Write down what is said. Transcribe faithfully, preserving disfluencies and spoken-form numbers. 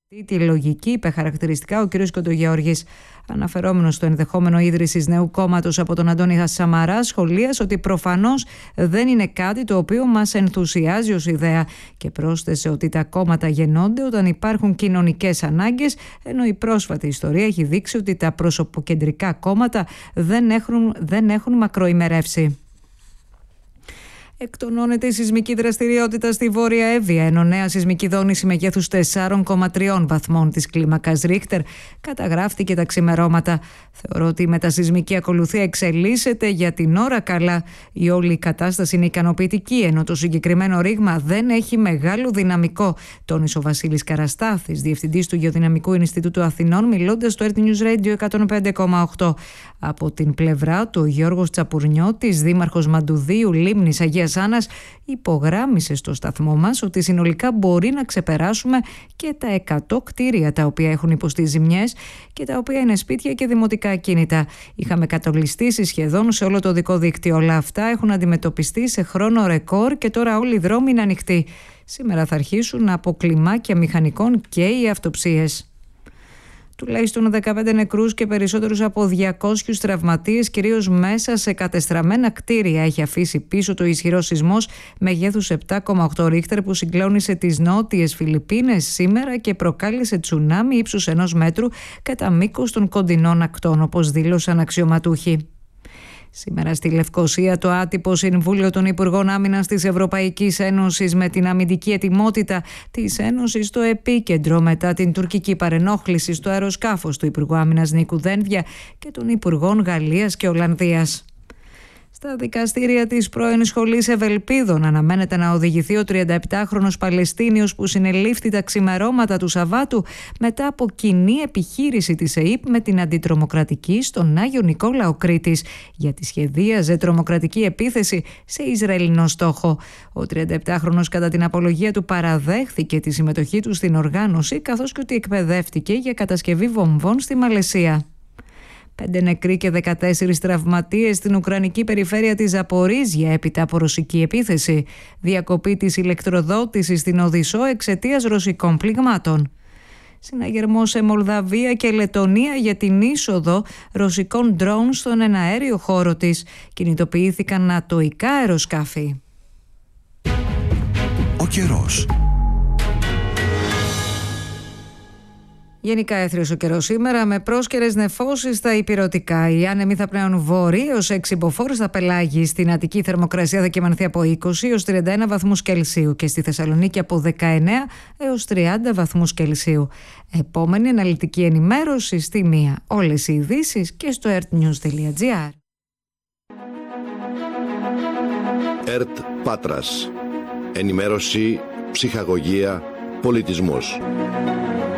Τη λογική είπε χαρακτηριστικά ο κ. Κοντογεώργης. Αναφερόμενος στο ενδεχόμενο ίδρυσης νέου κόμματος από τον Αντώνη Σαμαρά, σχολίασε ότι προφανώς δεν είναι κάτι το οποίο μας ενθουσιάζει ως ιδέα και πρόσθεσε ότι τα κόμματα γεννώνται όταν υπάρχουν κοινωνικές ανάγκες, ενώ η πρόσφατη ιστορία έχει δείξει ότι τα προσωποκεντρικά κόμματα δεν έχουν, δεν έχουν μακροημερεύσει. Εκτονώνεται η σεισμική δραστηριότητα στη Βόρεια Εύβοια, ενώ νέα σεισμική δόνηση μεγέθους τεσσάρων κόμμα τρία βαθμών της κλίμακας Ρίχτερ καταγράφτηκε τα ξημερώματα. Θεωρώ ότι η μετασεισμική ακολουθία εξελίσσεται για την ώρα καλά. Η όλη κατάσταση είναι ικανοποιητική, ενώ το συγκεκριμένο ρήγμα δεν έχει μεγάλο δυναμικό, τόνισε ο Βασίλης Καραστάθης, διευθυντής του Γεωδυναμικού Ινστιτούτου Αθηνών, μιλώντας στο Earth News Radio εκατόν πέντε κόμμα οκτώ. Από την πλευρά του, ο Γιώργος Τσαπουρνιώτης, δήμαρχος Μαντουδίου Λίμνης Αγίας Άννας, υπογράμμισε στο σταθμό μας ότι συνολικά μπορεί να ξεπεράσουμε και τα εκατό κτίρια τα οποία έχουν υποστεί ζημιές και τα οποία είναι σπίτια και δημοτικά ακίνητα. Είχαμε κατολιστήσει σχεδόν σε όλο το οδικό δίκτυο. Όλα αυτά έχουν αντιμετωπιστεί σε χρόνο ρεκόρ και τώρα όλοι οι δρόμοι είναι ανοιχτοί. Σήμερα θα αρχίσουν από κλιμάκια μηχανικών και οι αυτοψίες. Τουλάχιστον δεκαπέντε νεκρούς και περισσότερους από διακόσιους τραυματίες, κυρίως μέσα σε κατεστραμμένα κτίρια, έχει αφήσει πίσω το ισχυρό σεισμός μεγέθους επτά κόμμα οκτώ ρίχτερ που συγκλώνησε τις νότιες Φιλιππίνες σήμερα και προκάλεσε τσουνάμι ύψους ενός μέτρου κατά μήκος των κοντινών ακτών, όπως δήλωσαν αξιωματούχοι. Σήμερα στη Λευκοσία το άτυπο Συμβούλιο των Υπουργών Άμυνας της Ευρωπαϊκής Ένωσης με την αμυντική ετοιμότητα της Ένωσης στο επίκεντρο μετά την τουρκική παρενόχληση στο αεροσκάφος του Υπουργού Άμυνας Νίκου Δένδια και των Υπουργών Γαλλίας και Ολλανδίας. Στα δικαστήρια της πρώην Σχολής Ευελπίδων αναμένεται να οδηγηθεί ο τριανταεπτάχρονος Παλαιστίνιος που συνελήφθη τα ξημερώματα του Σαββάτου μετά από κοινή επιχείρηση της ΕΥΠ με την αντιτρομοκρατική στον Άγιο Νικόλαο Κρήτης, γιατί σχεδίαζε τρομοκρατική επίθεση σε Ισραηλινό στόχο. Ο τριανταεπτάχρονος κατά την απολογία του παραδέχθηκε τη συμμετοχή του στην οργάνωση, καθώς και ότι εκπαιδεύτηκε για κατασκευή βομβών στη Μαλαισία. Πέντε νεκροί και δεκατέσσερις τραυματίες στην ουκρανική περιφέρεια της Ζαπορίζια έπειτα από ρωσική επίθεση. Διακοπή της ηλεκτροδότησης στην Οδυσσό εξαιτίας ρωσικών πληγμάτων. Συναγερμό σε Μολδαβία και Λετονία για την είσοδο ρωσικών ντρόουν στον εναέριο χώρο της. Κινητοποιήθηκαν νατοϊκά αεροσκάφη. Ο καιρός. Γενικά έθριος ο καιρός σήμερα με πρόσκαιρες νεφώσεις στα ηπειρωτικά. Οι άνεμοι θα πνέουν βόρειος έξι μποφόρ στα πελάγη. Στην Αττική θερμοκρασία θα κυμανθεί από είκοσι έως τριάντα ένα βαθμούς Κελσίου και στη Θεσσαλονίκη από δεκαεννέα έως τριάντα βαθμούς Κελσίου. Επόμενη αναλυτική ενημέρωση στη μία. Όλες οι ειδήσεις και στο earthnews τελεία gr. ΕΡΤ Πάτρας. Ενημέρωση, ψυχαγωγία, πολιτισμός.